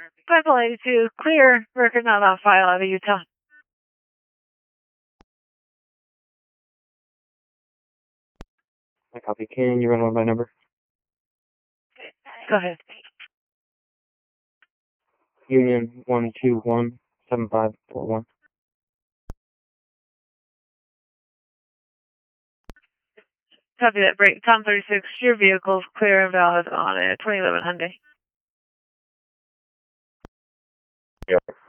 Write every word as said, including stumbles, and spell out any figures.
Bible eighty-two, clear, record not on file out of Utah. I copy. Can you run on my number? Go ahead. Union one two one seven five four one. Copy that. Break. Tom thirty-six, your vehicle's clear and valid on a twenty eleven Hyundai. Yep.